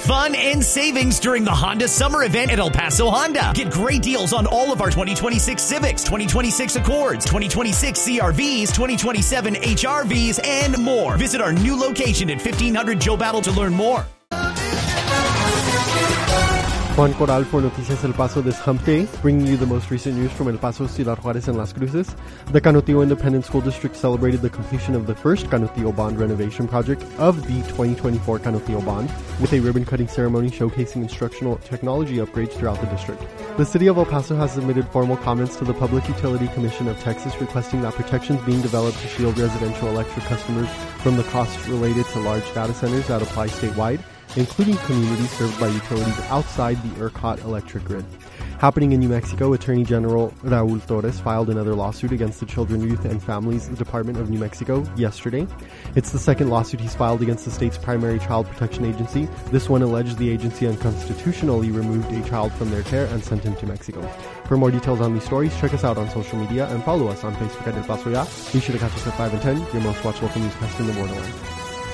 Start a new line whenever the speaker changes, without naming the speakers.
fun, and savings during the Honda Summer Event at El Paso Honda. Get great deals on all of our 2026 Civics, 2026 Accords, 2026 CRVs, 2027 HRVs, and more. Visit our new location at 1500 Joe Battle to learn more.
Juan Coral for Noticias El Paso this Hump Day, bringing you the most recent news from El Paso, Ciudad Juárez, and Las Cruces. The Canutillo Independent School District celebrated the completion of the first Canutillo Bond renovation project of the 2024 Canutillo Bond with a ribbon-cutting ceremony showcasing instructional technology upgrades throughout the district. The City of El Paso has submitted formal comments to the Public Utility Commission of Texas requesting that protections being developed to shield residential electric customers from the costs related to large data centers that apply statewide, including communities served by utilities outside the ERCOT electric grid. Happening in New Mexico, Attorney General Raul Torres filed another lawsuit against the Children, Youth, and Families Department of New Mexico yesterday. It's the second lawsuit he's filed against the state's primary child protection agency. This one alleged the agency unconstitutionally removed a child from their care and sent him to Mexico. For more details on these stories, check us out on social media and follow us on Facebook at El Paso Ya. Be sure to catch us at 5 and 10, your most watched local newscast in the borderland.